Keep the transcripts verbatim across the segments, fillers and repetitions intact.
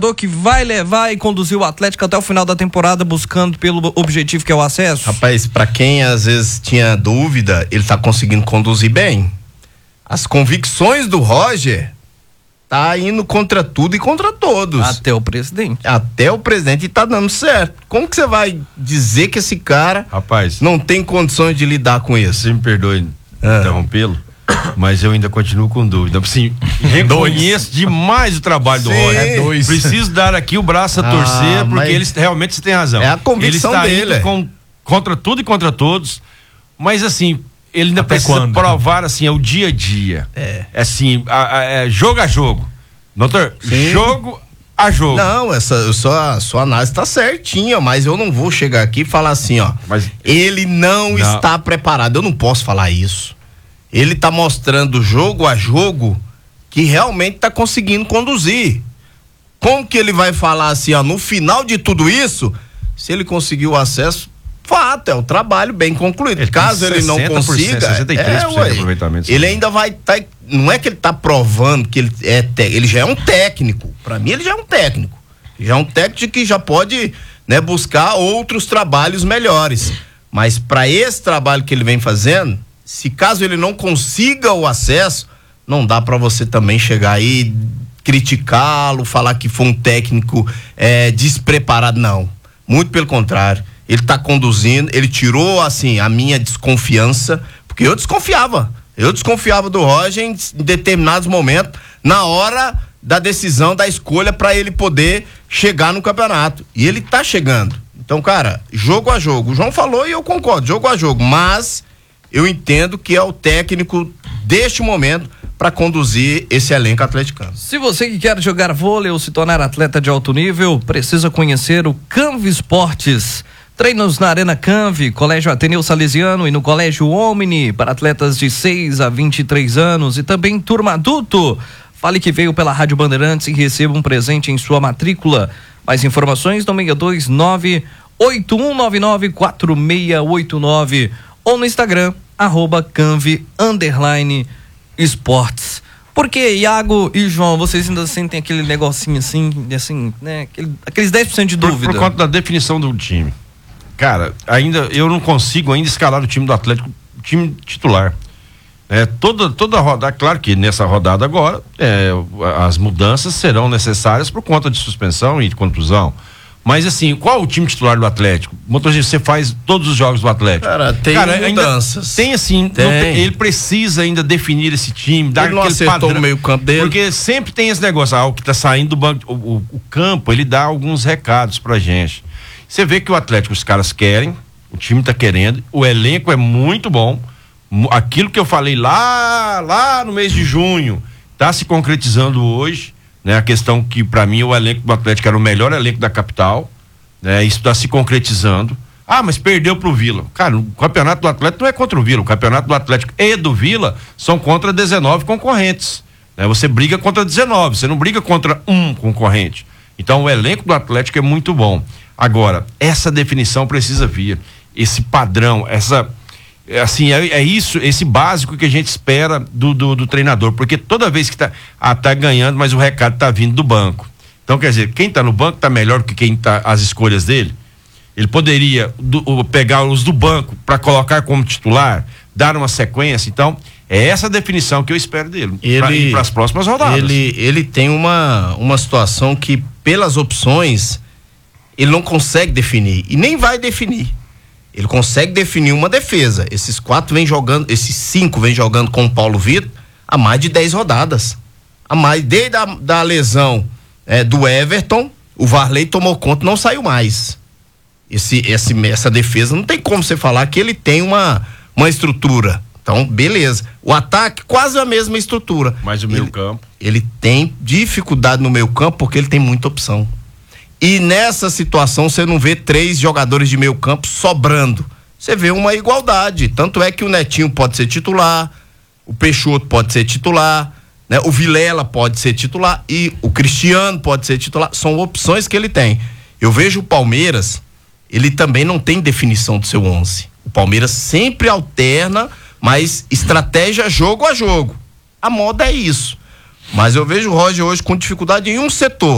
treinador que vai levar e conduzir o Atlético até o final da temporada, buscando pelo objetivo que é o acesso? Rapaz, pra quem às vezes tinha dúvida, ele tá conseguindo conduzir bem. As convicções do Roger tá indo contra tudo e contra todos. Até o presidente. Até o presidente, e tá dando certo. Como que você vai dizer que esse cara, rapaz, não tem condições de lidar com isso? Você me perdoe ah. interrompê-lo, mas eu ainda continuo com dúvida. Assim, reconheço demais o trabalho Sim. do Roger. É dois. Preciso dar aqui o braço a torcer, ah, porque ele realmente tem razão. É a convicção ele está dele. Indo com, contra tudo e contra todos, mas assim, ele ainda Até precisa quando? provar assim, é o dia a dia. É. Assim, a, a, é, jogo a jogo. Doutor, Sim. jogo a jogo. Não, essa sua, sua análise tá certinha, mas eu não vou chegar aqui e falar assim, ó. Mas ele não, não está preparado. Eu não posso falar isso. Ele tá mostrando jogo a jogo que realmente tá conseguindo conduzir. Como que ele vai falar assim, ó, no final de tudo isso, se ele conseguiu o acesso, fato, é o trabalho bem concluído. Ele Caso ele não consiga, sessenta e três por cento é, de aproveitamento. Ele ainda vai tá, não é que ele tá provando que ele é te, ele já é um técnico. Para mim ele já é um técnico. Já é um técnico que já pode, né, buscar outros trabalhos melhores. Mas para esse trabalho que ele vem fazendo, se caso ele não consiga o acesso, não dá para você também chegar aí criticá-lo, falar que foi um técnico é, despreparado, não. Muito pelo contrário. Ele tá conduzindo, ele tirou, assim, a minha desconfiança, porque eu desconfiava. Eu desconfiava do Roger em, em determinados momentos, na hora da decisão, da escolha para ele poder chegar no campeonato. E ele tá chegando. Então, cara, jogo a jogo. O João falou e eu concordo, jogo a jogo. Mas eu entendo que é o técnico deste momento para conduzir esse elenco atleticano. Se você que quer jogar vôlei ou se tornar atleta de alto nível, precisa conhecer o Canvi Esportes. Treinos na Arena Canvi, Colégio Ateneu Salesiano e no Colégio Omni para atletas de seis a vinte e três anos e também turma adulto. Fale que veio pela Rádio Bandeirantes e receba um presente em sua matrícula. Mais informações no seis dois nove, oito um nove nove, quatro seis oito nove ou no Instagram, arroba Canvi underline esportes. Porque Iago e João, vocês ainda sentem aquele negocinho assim, assim, né? Aquele, aqueles dez por cento de dúvida. Por, por conta da definição do time. Cara, ainda eu não consigo ainda escalar o time do Atlético, o time titular. É, toda, toda rodada, claro que nessa rodada agora, é, as mudanças serão necessárias por conta de suspensão e de contusão. Mas assim, qual o time titular do Atlético? Motorista, você faz todos os jogos do Atlético. Cara, tem Cara, mudanças. Tem assim, tem. Não tem, ele precisa ainda definir esse time, dar ele não aquele acertou padrão, o meio campo dele. Porque sempre tem esse negócio, ah, o que tá saindo do banco, o, o, o campo, ele dá alguns recados pra gente. Você vê que o Atlético, os caras querem, o time tá querendo, o elenco é muito bom, aquilo que eu falei lá, lá no mês de junho, tá se concretizando hoje, né? A questão que para mim o elenco do Atlético era o melhor elenco da capital, né? Isso tá se concretizando. Ah, mas perdeu pro Vila. Cara, o campeonato do Atlético não é contra o Vila, o campeonato do Atlético e do Vila são contra dezenove concorrentes, né? Você briga contra dezenove, você não briga contra um concorrente. Então o elenco do Atlético é muito bom. Agora, essa definição precisa vir, esse padrão, essa, é assim, é, é isso, esse básico que a gente espera do, do, do treinador, porque toda vez que tá, ah, tá ganhando, mas o recado tá vindo do banco. Então, quer dizer, quem tá no banco tá melhor que quem tá, as escolhas dele? Ele poderia do, pegar os do banco para colocar como titular, dar uma sequência. Então, é essa definição que eu espero dele, para as próximas rodadas. Ele, ele tem uma, uma situação que, pelas opções, ele não consegue definir e nem vai definir. Ele consegue definir uma defesa. Esses quatro vem jogando, esses cinco vem jogando com o Paulo Vitor há mais de dez rodadas. Há mais, desde a da lesão é, do Everton, o Varley tomou conta e não saiu mais. Esse, esse, essa defesa não tem como você falar que ele tem uma, uma estrutura. Então, beleza. O ataque, quase a mesma estrutura. Mas o meio campo? Ele tem dificuldade no meio campo porque ele tem muita opção. E nessa situação você não vê três jogadores de meio campo sobrando. Você vê uma igualdade. Tanto é que o Netinho pode ser titular, o Peixoto pode ser titular, né? O Vilela pode ser titular e o Cristiano pode ser titular. São opções que ele tem. Eu vejo o Palmeiras, ele também não tem definição do seu onze. O Palmeiras sempre alterna, mas estratégia jogo a jogo. A moda é isso. Mas eu vejo o Roger hoje com dificuldade em um setor.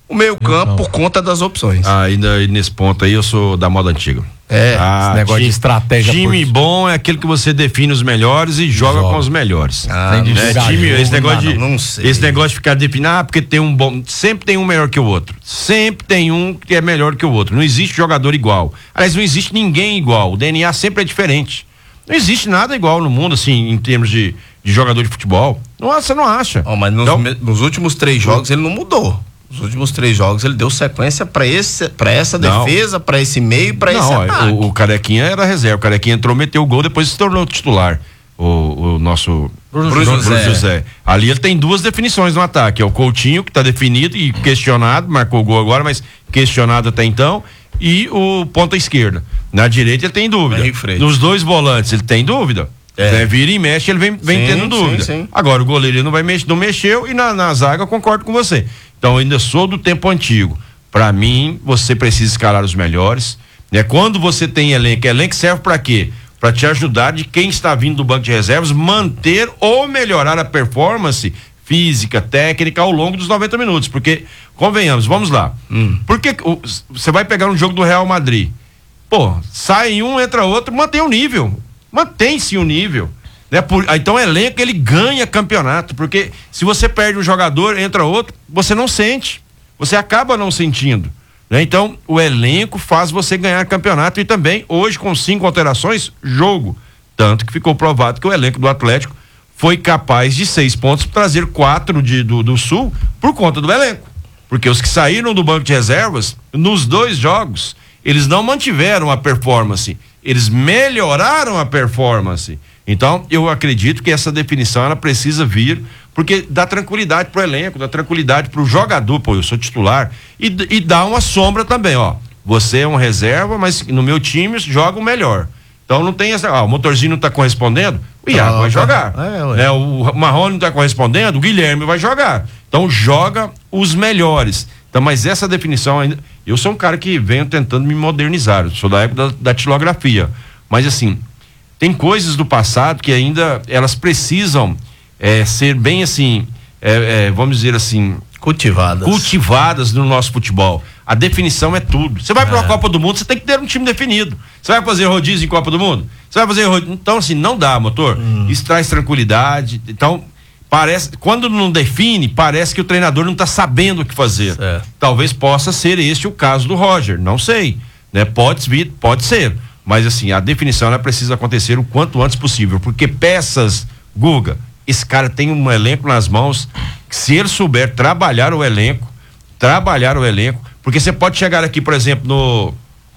o meio-campo por conta das opções. Ah, ainda nesse ponto aí eu sou da moda antiga. É, ah, esse negócio time, de estratégia. Time por... bom é aquele que você define os melhores e joga, joga. com os melhores. Ah, né? time, jogo, esse negócio de, não, não sei. esse negócio de ficar definindo, ah, porque tem um bom, sempre tem um melhor que o outro. Sempre tem um que é melhor que o outro. Não existe jogador igual. Aliás, não existe ninguém igual. O D N A sempre é diferente. Não existe nada igual no mundo, assim, em termos de, de jogador de futebol. Não, você não acha. Oh, mas nos, então, nos últimos três jogos ele não mudou. Nos últimos três jogos ele deu sequência para esse, para essa não. defesa, para esse meio, para esse ataque. O, o Carequinha era reserva. O Carequinha entrou, meteu o gol, depois se tornou titular. O, o nosso Bruno, Bruno José. Bruno José. Ali ele tem duas definições no ataque. É o Coutinho, que está definido e questionado, marcou o gol agora, mas questionado até então. E o ponta esquerda. Na direita ele tem dúvida. Nos dois volantes ele tem dúvida. É. Né? Vira e mexe, ele vem, vem sim, tendo dúvida. Sim, sim. Agora o goleiro ele não vai mexer, não mexeu e na, na zaga eu concordo com você. Então eu ainda sou do tempo antigo. Para mim, você precisa escalar os melhores. Né? Quando você tem elenco, elenco serve para quê? Para te ajudar de quem está vindo do banco de reservas manter ou melhorar a performance física, técnica ao longo dos noventa minutos. Porque, convenhamos, vamos lá. Hum. Porque você vai pegar um jogo do Real Madrid. Pô, sai um, entra outro, mantém o nível. Mantém-se o nível. Né? Por, então o elenco ele ganha campeonato, porque se você perde um jogador, entra outro, você não sente, você acaba não sentindo, né? Então o elenco faz você ganhar campeonato e também hoje com cinco alterações, jogo, tanto que ficou provado que o elenco do Atlético foi capaz de seis pontos trazer quatro de, do, do Sul por conta do elenco, porque os que saíram do banco de reservas nos dois jogos, eles não mantiveram a performance, eles melhoraram a performance. Então, eu acredito que essa definição ela precisa vir, porque dá tranquilidade pro elenco, dá tranquilidade pro jogador, pô, eu sou titular, e, e dá uma sombra também, ó. Você é um reserva, mas no meu time joga o melhor. Então não tem essa, ó, o motorzinho não tá correspondendo, o Iago ah, vai jogar. É, né? O Marrone não tá correspondendo, o Guilherme vai jogar. Então joga os melhores. Então, mas essa definição ainda, eu sou um cara que venho tentando me modernizar, eu sou da época da, da tilografia, mas assim, tem coisas do passado que ainda elas precisam é, ser bem assim, é, é, vamos dizer assim, cultivadas. Cultivadas no nosso futebol. A definição é tudo. Você vai é. para uma Copa do Mundo, você tem que ter um time definido. Você vai fazer rodízio em Copa do Mundo? Você vai fazer rodízio. Então, assim, não dá, motor. Hum. Isso traz tranquilidade. Então, parece, quando não define, parece que o treinador não está sabendo o que fazer. Certo. Talvez possa ser este o caso do Roger. Não sei. Né? Pode vir, pode ser. Mas assim, a definição ela precisa acontecer o quanto antes possível, porque peças, Guga, esse cara tem um elenco nas mãos, que se ele souber trabalhar o elenco, trabalhar o elenco, porque você pode chegar aqui, por exemplo, no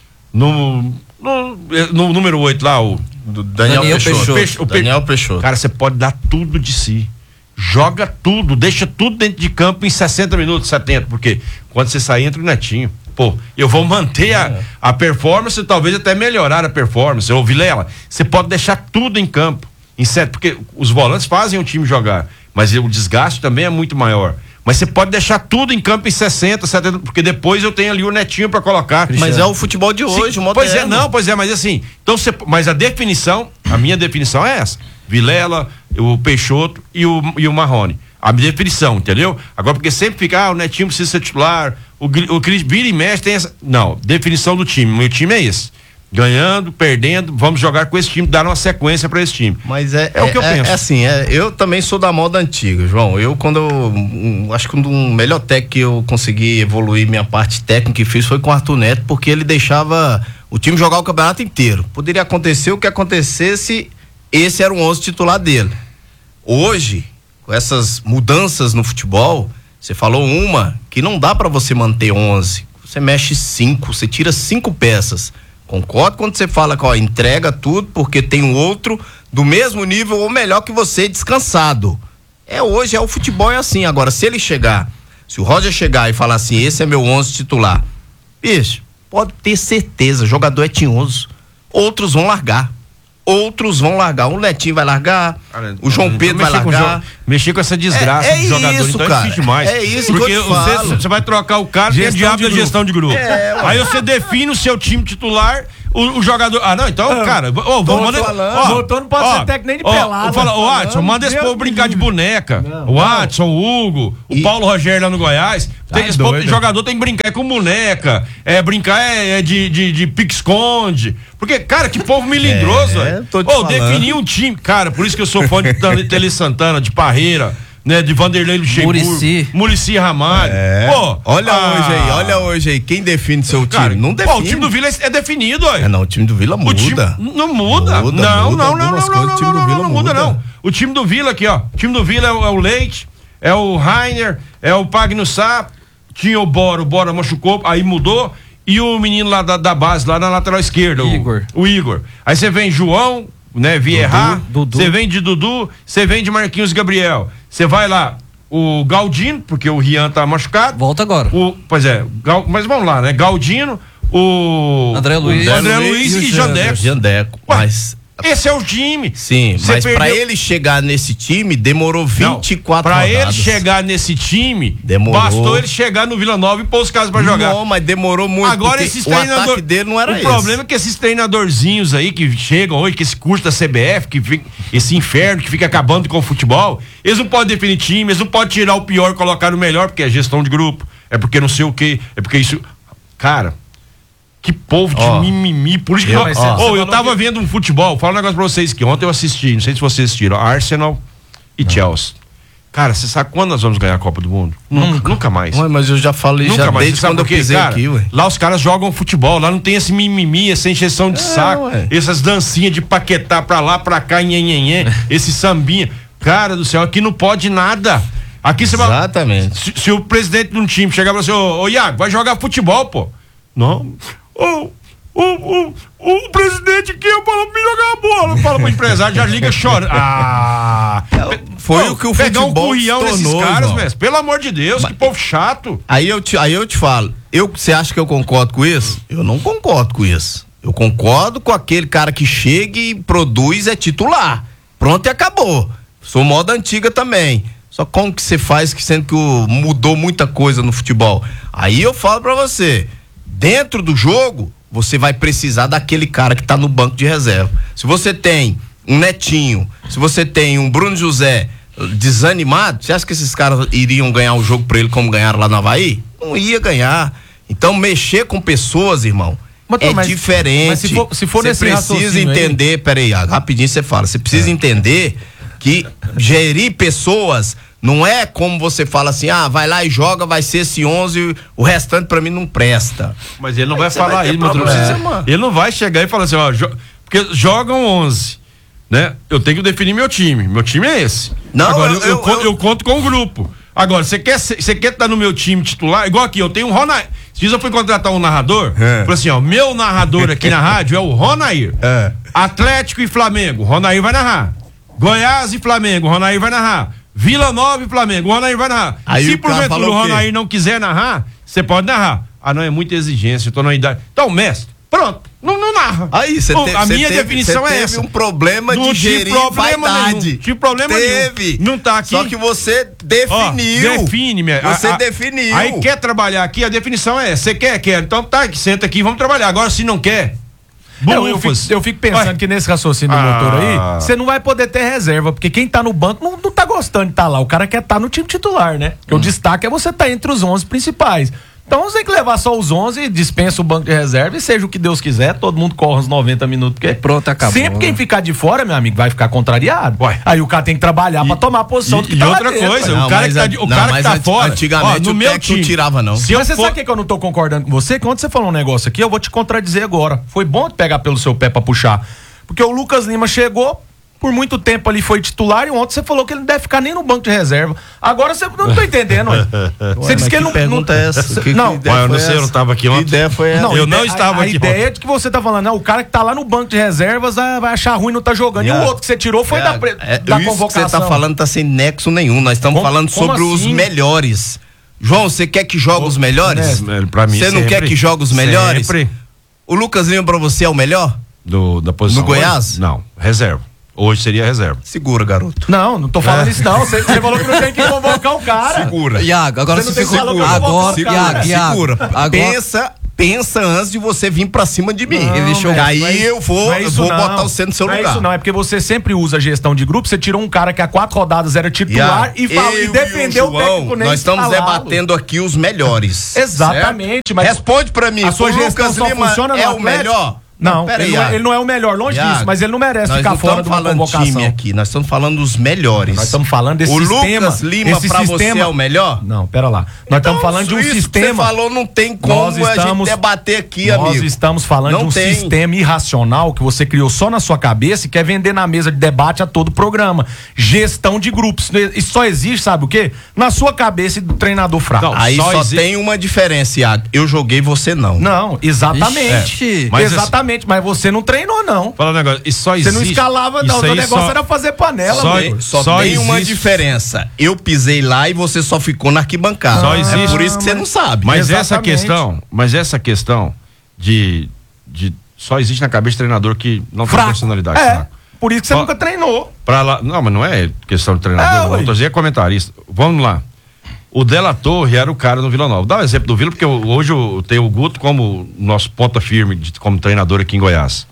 no, no, no número oito lá, o do Daniel, Daniel Peixoto. Peixoto. Daniel Peixoto. Cara, você pode dar tudo de si. Joga tudo, deixa tudo dentro de campo em sessenta minutos, setenta, porque quando você sair entra o Netinho. Pô, eu vou manter a, a performance, talvez até melhorar a performance. Ô Vilela, você pode deixar tudo em campo, em set, porque os volantes fazem o time jogar, mas o desgaste também é muito maior. Mas você pode deixar tudo em campo em sessenta, setenta, porque depois eu tenho ali o Netinho para colocar. Mas é o futebol de hoje, o Pois é, não, pois é, mas assim, então você, mas a definição, a minha definição é essa: Vilela, o Peixoto e o, e o Marrone. A definição, entendeu? Agora, porque sempre fica, ah, o Netinho precisa ser titular, o, o Cris vira e mexe, tem essa. Não, definição do time. Meu time é esse. Ganhando, perdendo, vamos jogar com esse time, dar uma sequência para esse time. Mas é, é, é o que eu é, penso. É assim, é, eu também sou da moda antiga, João. Eu, quando eu, um, acho que um melhor técnico que eu consegui evoluir minha parte técnica e fiz foi com o Arthur Neto, porque ele deixava o time jogar o campeonato inteiro. Poderia acontecer o que acontecesse, esse era o onze titular dele. Hoje, com essas mudanças no futebol, você falou uma que não dá para você manter onze. Você mexe cinco, você tira cinco peças. Concordo quando você fala que ó, entrega tudo porque tem um outro do mesmo nível ou melhor que você descansado. É hoje, é o futebol é assim. Agora, se ele chegar, se o Roger chegar e falar assim, esse é meu onze titular, bicho, pode ter certeza, jogador é tinhoso. Outros vão largar. Outros vão largar. O Netinho vai largar, cara, o João Pedro vai largar. Com, mexer com essa desgraça é, é de jogador, isso, então cara, é difícil demais. É isso porque que eu você, você vai trocar o cara, tem a diabo da gestão de grupo. É, aí você define o seu time titular, o, o jogador. Ah, não, então, ah, cara, ô, tô manda. falando. Ó, doutor não pode ó, ser técnico nem de ó, pelada. Fala, ô, Adson, manda esse povo brincar de boneca. Não, o Adson, o Hugo, o e... Paulo Rogério lá no Goiás. Tá tem, esse povo, jogador tem que brincar é com boneca. É, brincar é, é de, de, de pique-esconde. Porque, cara, que povo melindroso, é, velho. Ô, definir um time. Cara, por isso que eu sou fã de Tele Santana, de Parreira. Né, de Vanderlei Luxemburgo, Muricy, Muricy Ramalho. É. Pô, olha ah, hoje aí, olha hoje aí. Quem define seu time? Cara, não define. Pô, o time do Vila é, é definido, olha. É, não, o time do Vila muda. Time, não muda. muda não, muda não, não, não, não, coisas, não, o time não, do Vila não, não muda, muda. não. O time do Vila aqui, ó. O time do Vila é o, é o Leite, é o Rainer, é o Pagno Sá, tinha o Bora, o Bora machucou, aí mudou. E o menino lá da, da base, lá na lateral esquerda, Igor. O, o Igor. Aí você vem João, né, Vieira, você vem de Dudu, você vem de Marquinhos Gabriel. Você vai lá, o Galdino, porque o Rian tá machucado. Volta agora. O, pois é, Gal, mas vamos lá, né? Galdino, o André Luiz, o André Luiz e, e Jandeco. Jandeco. Mas esse é o time. sim, Cê mas perdeu... pra ele chegar nesse time demorou vinte e quatro Não, pra rodadas. ele chegar nesse time, demorou. Bastou ele chegar no Vila Nova e pôr os caras pra jogar. Não, mas demorou muito. Agora esses o treinadores, ataque dele não era o esse. O problema é que esses treinadorzinhos aí que chegam hoje, que esse curso da C B F, que fica, esse inferno que fica acabando com o futebol, eles não podem definir time, eles não podem tirar o pior e colocar o melhor, porque é gestão de grupo, é porque não sei o quê, é porque isso. Cara, que povo de ó, mimimi. Por isso que eu, eu, ó, oh, eu tava que... vendo um futebol. Fala um negócio pra vocês que ontem eu assisti. Não sei se vocês assistiram. Arsenal e não. Chelsea. Cara, você sabe quando nós vamos ganhar a Copa do Mundo? Nunca, nunca mais. Ué, mas eu já falei nunca já mais. desde quando eu pisei cara, aqui, ué. Lá os caras jogam futebol. Lá não tem esse mimimi, essa encheção de é, saco. Ué. Essas dancinhas de paquetar pra lá, pra cá, nhenhenhen. Esse sambinha. Cara do céu, aqui não pode nada. Aqui você Exatamente. Se, se o presidente de um time chegar e falar assim, ô, ô Iago, vai jogar futebol, pô. Não. Ô, o, o, o presidente que eu falo pra me jogar a bola. Fala pro empresário, já liga chorando. Ah! Foi pô, o que o pegar futebol um currião nesses caras, mesmo. Pelo amor de Deus, mas, que povo chato. Aí eu te, aí eu te falo, eu, você acha que eu concordo com isso? Eu não concordo com isso. Eu concordo com aquele cara que chega e produz, é titular. Pronto e acabou. Sou moda antiga também. Só como que você faz, que sendo que o, mudou muita coisa no futebol? Aí eu falo pra você, dentro do jogo, você vai precisar daquele cara que tá no banco de reserva. Se você tem um Netinho, se você tem um Bruno José desanimado, você acha que esses caras iriam ganhar o jogo pra ele como ganharam lá no Avaí? Não ia ganhar. Então, mexer com pessoas, irmão, mas, é mas, diferente. Mas se for, se for você precisa entender, aí... peraí, rapidinho você fala, você precisa é. entender que gerir pessoas não é como você fala assim, ah, vai lá e joga, vai ser esse onze, o restante pra mim não presta. Mas ele não vai falar isso, é. Ele não vai chegar e falar assim, ó, jo... porque jogam onze, né? Eu tenho que definir meu time, meu time é esse. Não, agora eu, eu, eu, eu, eu... eu conto com o grupo. Agora, você quer você quer estar no meu time titular? Igual aqui, eu tenho um Ronair. Se eu fui contratar um narrador, é. falei assim, ó, meu narrador aqui na rádio é o Ronair. É. Atlético e Flamengo, Ronair vai narrar. Goiás e Flamengo, Ronair vai narrar. Vila Nova e Flamengo, o Ronair vai narrar. Aí se porventura o Ronair não quiser narrar, você pode narrar. Ah, não, é muita exigência, eu tô na idade. Então, mestre, pronto, não, não narra. Aí, você Bom, te, a minha teve, definição é essa. Teve um problema não de gerir problema vaidade. Nenhum, tive problema teve. nenhum. Não tá aqui. Só que você definiu. Ó, define, minha. Você a, a, definiu. Aí quer trabalhar aqui, a definição é essa. Você quer, quer. Então tá, senta aqui, vamos trabalhar. Agora, se não quer... Bom, eu, eu, fico, eu fico pensando Ué? que nesse raciocínio do ah. motor aí, você não vai poder ter reserva, porque quem tá no banco não, não tá gostando de estar tá lá. O cara quer estar tá no time titular, né? Porque hum. o destaque é você estar tá entre os onze principais. Então você tem que levar só os onze, dispensa o banco de reserva e seja o que Deus quiser, todo mundo corre uns noventa minutos, porque pronto, acabou. Sempre quem ficar de fora, meu amigo, vai ficar contrariado. Ué. Aí o cara tem que trabalhar e, pra tomar a posição e, do que e tá outra dentro, coisa, não, o cara que tá, o não, cara que tá fora, antigamente ó, no o meu time não tirava não. Se mas você for... sabe o que eu não tô concordando com você? Quando você falou um negócio aqui, eu vou te contradizer agora. Foi bom pegar pelo seu pé pra puxar. Porque o Lucas Lima chegou, por muito tempo ali foi titular, e ontem você falou que ele não deve ficar nem no banco de reserva. Agora você não tô entendendo, ué. Você disse que ele não... pergunta é essa? Que, não, que eu não sei, eu não tava aqui ontem. Que ideia foi essa? Não, eu ideia, não estava a, aqui A ideia ontem. é de que você tá falando, né? O cara que tá lá no banco de reservas vai achar ruim não tá jogando. Yeah. E o outro que você tirou foi yeah. da, é, da isso convocação. Que você tá falando tá sem nexo nenhum. Nós estamos falando sobre assim? os melhores. João, você quer que jogue os melhores? É, pra mim, você não sempre, quer que jogue os melhores? Sempre. O Lucas Lima pra você é o melhor? Do, da posição. No Goiás? Não, reserva. Hoje seria reserva. Segura, garoto. Não, não tô falando é. isso não. Você falou que não tem que convocar o cara. Segura. Iago, agora você, você ficou... Segura. Agora, segura. Iago, Iago. Segura. Agora... Pensa, pensa antes de você vir pra cima de mim. Não, Ele velho, aí não é isso, eu vou, não é eu isso vou não. botar você no seu não lugar. É isso não, é porque você sempre usa gestão de grupo, você tirou um cara que há quatro rodadas era titular e, e, fala, e defendeu o, João, o técnico nem nós estamos instalá-lo. debatendo aqui os melhores. Exatamente. Certo? Mas responde pra mim. A sua o gestão Lucas só Lima funciona no é o Atlético? melhor? Não, pera ele, aí, não é, ele não é o melhor, longe Iago, disso, mas ele não merece nós ficar não fora de uma falando convocação. time aqui, nós estamos falando dos melhores. Nós estamos falando desse o sistema. Lucas Lima esse pra sistema, você é o melhor? Não, pera lá. Nós Então, estamos falando de um isso sistema. Que você falou, não tem como Nós estamos, a gente debater aqui, nós amigo. Nós estamos falando não de um tem. sistema irracional que você criou só na sua cabeça e quer vender na mesa de debate a todo o programa. Gestão de grupos. Isso só existe, sabe o quê? Na sua cabeça e do treinador fraco. Não, aí só, só existe... tem uma diferença, Iago. Eu joguei, você não. Não, exatamente. É. Mas exatamente, mas você não treinou, não. Fala um negócio, isso só existe. Você não escalava, não. O negócio só... era fazer panela, Só, amigo. só, só tem existe... uma diferença. Eu pisei lá e você só ficou na arquibancada. Só existe... É por isso que você não sabe. Mas Exatamente. essa questão, mas essa questão de, de só existe na cabeça de treinador que não fraco. tem personalidade. É, fraco. por isso que você Ó, nunca treinou. Pra lá, não, mas não é questão de treinador, É, não. Tô dizendo é comentarista. Vamos lá. O Della Torre era o cara no Vila Nova. Dá um exemplo do Vila, porque eu, hoje eu tenho o Guto como nosso ponta firme, de, como treinador aqui em Goiás.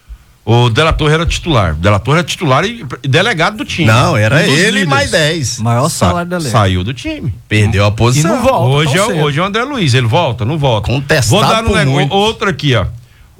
O Della Torre era titular. Della Torre era titular e, e delegado do time. Não, era um dos ele líderes. mais dez. Maior Sa salário da lei. Saiu do time. Perdeu a posição. E não volta. Hoje é, tão o- cedo. hoje é o André Luiz, ele volta, não volta. Contestado Vou dar um por nego- muitos. outro aqui, ó.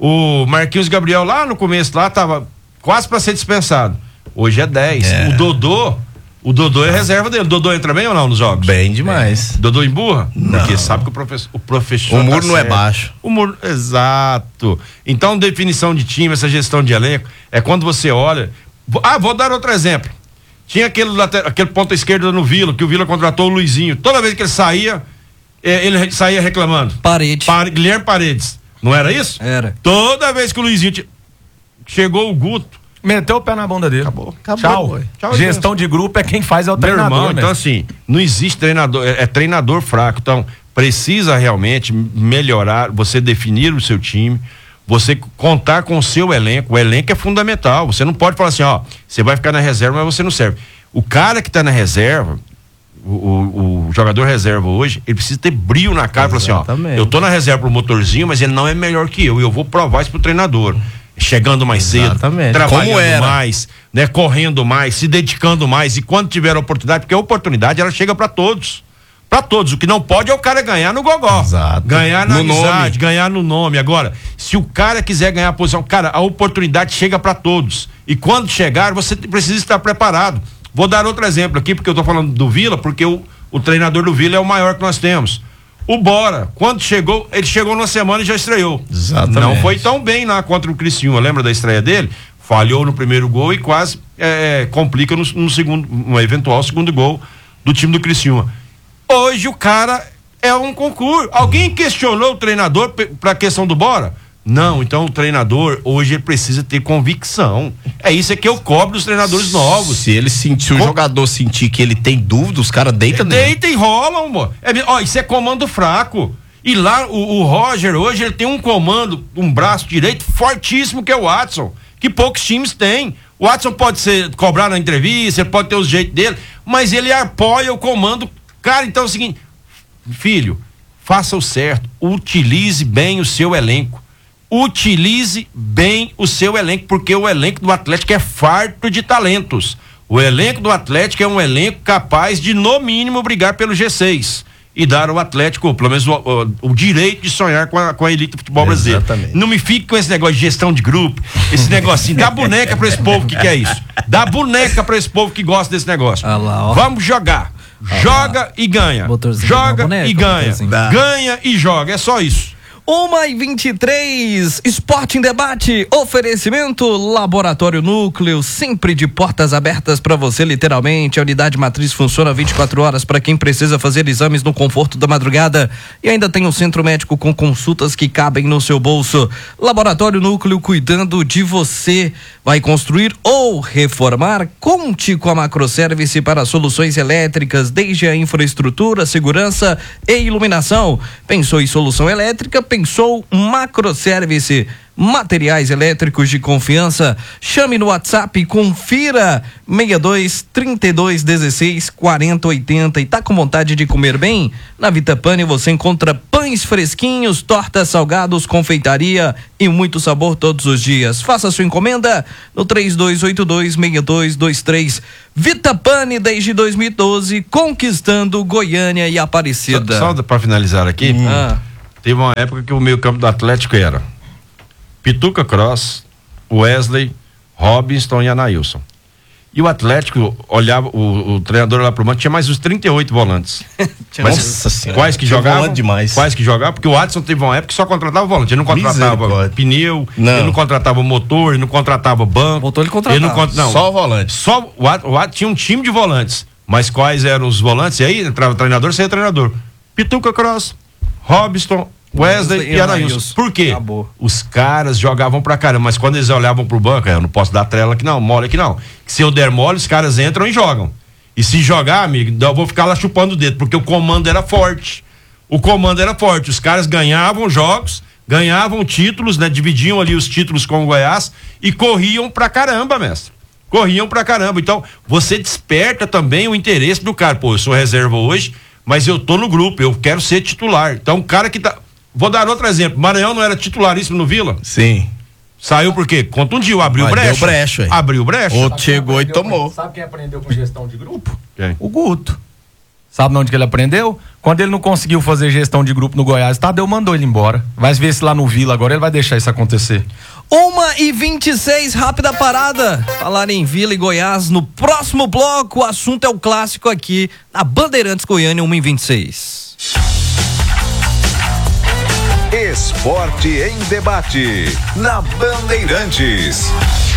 O Marquinhos Gabriel lá no começo lá tava quase pra ser dispensado. Hoje é dez. É. O Dodô, o Dodô é reserva dele. O Dodô entra bem ou não nos jogos? Bem demais. Dodô emburra? Não. Porque sabe que o professor, o professor O muro tá não é certo. baixo. O muro, exato. Então, definição de time, essa gestão de elenco, é quando você olha. Ah, vou dar outro exemplo. Tinha aquele, later- aquele ponta esquerda no Vila, que o Vila contratou o Luizinho. Toda vez que ele saía, eh, ele re- saía reclamando. Parede. Pare- Guilherme Paredes. Não era isso? Era. Toda vez que o Luizinho. T... Chegou o Guto. Meteu o pé na bunda dele. Acabou. Tchau. foi. Tchau, Gestão de grupo é quem faz é o Meu treinador, irmão, né? então assim, não existe treinador, é, é treinador fraco. Então, precisa realmente melhorar, você definir o seu time, você contar com o seu elenco. O elenco é fundamental. Você não pode falar assim, ó, você vai ficar na reserva, mas você não serve. O cara que tá na reserva, o, o, o jogador reserva hoje, ele precisa ter brilho na cara, falar assim, ó, Exatamente. eu tô na reserva pro motorzinho, mas ele não é melhor que eu, e eu vou provar isso pro treinador. Chegando mais Exatamente. cedo, trabalhando Como era. mais, né, correndo mais, se dedicando mais, e quando tiver a oportunidade, porque a oportunidade ela chega para todos. Para todos. O que não pode é o cara ganhar no gogó. Exato. Ganhar na No amizade, nome. ganhar no nome. Agora, se o cara quiser ganhar a posição, cara, a oportunidade chega para todos. E quando chegar, você precisa estar preparado. Vou dar outro exemplo aqui, porque eu tô falando do Vila, porque o, o treinador do Vila é o maior que nós temos. O Bora, quando chegou, ele chegou numa semana e já estreou. Exatamente. Não foi tão bem lá contra o Criciúma, lembra da estreia dele? Falhou no primeiro gol e quase é, complica no, no segundo, um eventual segundo gol do time do Criciúma. Hoje o cara é um concurso. Alguém questionou o treinador para a questão do Bora? Não, então o treinador hoje ele precisa ter convicção. É isso que eu cobro dos treinadores novos. Se ele sentir, se o Com- jogador sentir que ele tem dúvida, os caras deitam nele. Deita e rolam, amor. É, ó, isso é comando fraco. E lá o, o Roger hoje ele tem um comando, um braço direito fortíssimo que é o Watson, que poucos times têm. O Watson pode ser cobrar na entrevista, ele pode ter os jeitos dele, mas ele apoia o comando. Cara, então é o seguinte, filho, faça o certo, utilize bem o seu elenco. Utilize bem o seu elenco, porque o elenco do Atlético é farto de talentos. O elenco do Atlético é um elenco capaz de, no mínimo, brigar pelo G seis e dar ao Atlético, pelo menos, o, o, o direito de sonhar com a, com a elite do futebol brasileiro. Exatamente. Não me fique com esse negócio de gestão de grupo, esse negocinho. Dá boneca pra esse povo que quer isso. Dá boneca pra esse povo que gosta desse negócio. Ah lá, ó. Vamos jogar. Joga e ganha. Motorzinho, Joga dá boneca, e ganha. motorzinho. Dá. Ganha e joga. É só isso. uma e vinte e três, Esporte em Debate, oferecimento Laboratório Núcleo, sempre de portas abertas para você, literalmente. A unidade matriz funciona vinte e quatro horas para quem precisa fazer exames no conforto da madrugada. E ainda tem um centro médico com consultas que cabem no seu bolso. Laboratório Núcleo, cuidando de você. Vai construir ou reformar? Conte com a Macroservice para soluções elétricas, desde a infraestrutura, segurança e iluminação. Pensou em solução elétrica? Pensou Macroservice. materiais elétricos de confiança. Chame no WhatsApp e confira seis dois, trinta e dois, dezesseis, quarenta, oitenta. E tá com vontade de comer bem? Na Vitapane você encontra pães fresquinhos, tortas, salgados, confeitaria e muito sabor todos os dias. Faça sua encomenda no três dois oito dois, seis dois dois três. Vitapane desde dois mil e doze, conquistando Goiânia e Aparecida. Só, só para finalizar aqui, hum. ah. teve uma época que o meio campo do Atlético era Pituca Cross, Wesley, Robinson e Anailson. E o Atlético olhava, o, o treinador lá pro banco, tinha mais uns trinta e oito volantes. Mas Nossa senhora. Quais que jogavam? Demais. Quais que jogavam? Porque o Adson teve uma época que só contratava volante. Ele não contratava pneu, não. ele não contratava motor, ele não contratava banco. Motor ele contratava. Ele não, não, só volante. Só o Adson, o Adson tinha um time de volantes. Mas quais eram os volantes? E aí entrava treinador, saía treinador. Pituca Cross, Robinson, Wesley, Wesley e Anailson. Por quê? Acabou. Os caras jogavam pra caramba, mas quando eles olhavam pro banco, eu não posso dar trela aqui não, mole aqui não. Se eu der mole, os caras entram e jogam. E se jogar, amigo, eu vou ficar lá chupando o dedo, porque o comando era forte. O comando era forte. Os caras ganhavam jogos, ganhavam títulos, né? Dividiam ali os títulos com o Goiás e corriam pra caramba, mestre. Corriam pra caramba. Então, você desperta também o interesse do cara. Pô, eu sou reserva hoje, mas eu tô no grupo, eu quero ser titular. Então, o cara que tá... Vou dar outro exemplo. Maranhão não era titularíssimo no Vila? Sim. Saiu por quê? Contundiu, abriu brecha. Deu brecha. Abriu brecha. Outro chegou e tomou. Com, sabe quem aprendeu com gestão de grupo? Quem? O Guto. Sabe onde que ele aprendeu? Quando ele não conseguiu fazer gestão de grupo no Goiás, Tadeu mandou ele embora. Vai ver se lá no Vila agora ele vai deixar isso acontecer. uma e vinte e seis, rápida parada. Falar em Vila e Goiás no próximo bloco. O assunto é o clássico aqui na Bandeirantes Goiânia, uma e vinte e seis. Esporte em debate na Bandeirantes.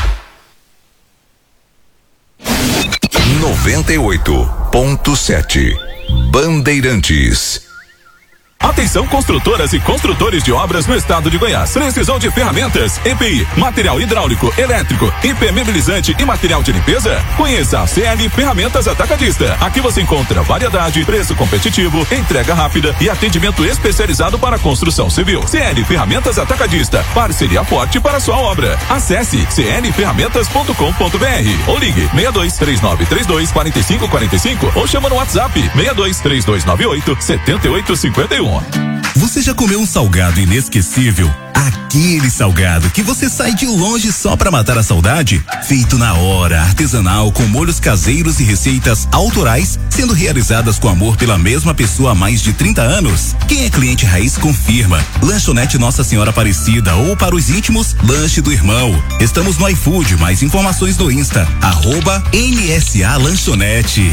noventa e oito ponto sete Bandeirantes. Atenção construtoras e construtores de obras no estado de Goiás. Precisam de ferramentas, E P I, material hidráulico, elétrico, impermeabilizante e material de limpeza? Conheça a C L Ferramentas Atacadista. Aqui você encontra variedade, preço competitivo, entrega rápida e atendimento especializado para construção civil. C L Ferramentas Atacadista, parceria forte para sua obra. Acesse c l ferramentas ponto com ponto b r ou ligue seis dois três nove três dois quatro cinco quatro cinco ou chama no WhatsApp seis dois três dois nove oito sete oito cinco um. Você já comeu um salgado inesquecível? Aquele salgado que você sai de longe só pra matar a saudade? Feito na hora, artesanal, com molhos caseiros e receitas autorais, sendo realizadas com amor pela mesma pessoa há mais de trinta anos? Quem é cliente raiz confirma. Lanchonete Nossa Senhora Aparecida ou para os íntimos, Lanche do Irmão. Estamos no iFood, mais informações no Insta, arroba N S A Lanchonete.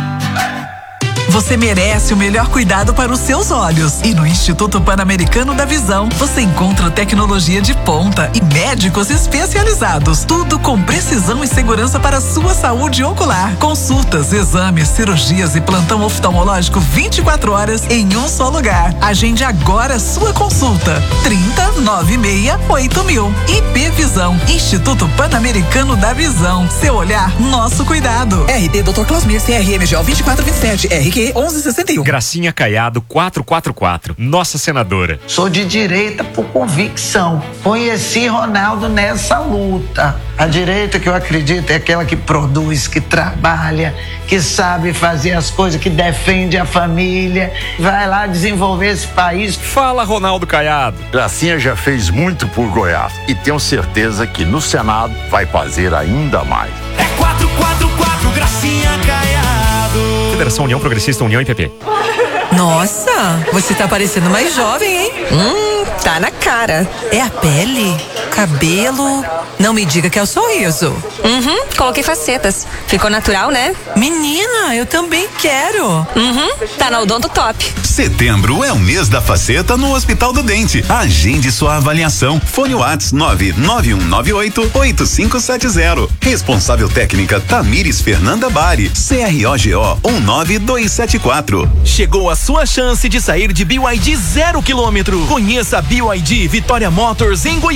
Você merece o melhor cuidado para os seus olhos. E no Instituto Pan-Americano da Visão, você encontra tecnologia de ponta e médicos especializados. Tudo com precisão e segurança para a sua saúde ocular. Consultas, exames, cirurgias e plantão oftalmológico vinte e quatro horas em um só lugar. Agende agora sua consulta. trinta, noventa e seis, oito mil. I P Visão, Instituto Pan-Americano da Visão. Seu olhar, nosso cuidado. R D doutor Clausmir, C R M G O vinte e quatro vinte e sete, R Q onze sessenta e um. Gracinha Caiado quatrocentos e quarenta e quatro, nossa senadora. Sou de direita por convicção. Conheci Ronaldo nessa luta. A direita que eu acredito é aquela que produz, que trabalha, que sabe fazer as coisas, que defende a família, vai lá desenvolver esse país. Fala, Ronaldo Caiado. Gracinha já fez muito por Goiás e tenho certeza que no Senado vai fazer ainda mais. É quatrocentos e quarenta e quatro, Gracinha Caiado. Federação União Progressista, União e P P. Nossa, você tá parecendo mais jovem, hein? Hum, tá na cara. É a pele? Cabelo? Não me diga que é o sorriso. Uhum, coloquei facetas. Ficou natural, né? Menina, eu também quero. Uhum, tá na Odonto Top. Setembro é o mês da faceta no Hospital do Dente. Agende sua avaliação. Fone Whats nove nove um nove oito oito cinco sete zero. Responsável técnica Tamires Fernanda Bari. C R O G O um nove dois sete quatro. Chegou a sua chance de sair de B Y D zero quilômetro. Conheça a B Y D Vitória Motors em Goiânia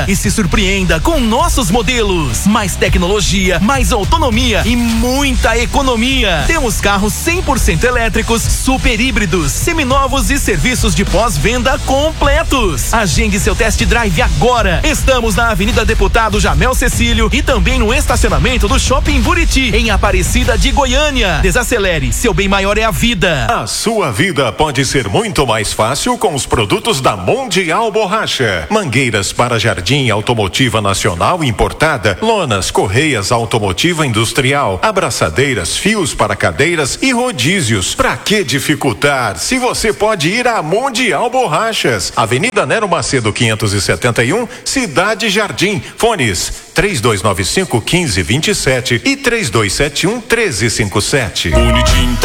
e se surpreenda com nossos modelos. Mais tecnologia, mais autonomia e muita economia. Temos carros cem por cento elétricos, super híbridos, seminovos e serviços de pós-venda completos. Agende seu test drive agora. Estamos na Avenida Deputado Jamel Cecílio e também no estacionamento do Shopping Buriti, em Aparecida de Goiânia. Desacelere, seu bem maior é a vida. A sua vida pode ser muito mais fácil com os produtos da Mundial Borracha. Mangueiras para jardim automotiva nacional importada, lonas, correias automotiva industrial, abraçadeiras, fios para cadeiras e rodízios. Pra que dificultar se você pode ir à Mundial Borrachas? Avenida Nero Macedo quinhentos e setenta e um, Cidade Jardim. Fones três dois nove cinco, um cinco dois sete e três dois sete um, um três cinco sete.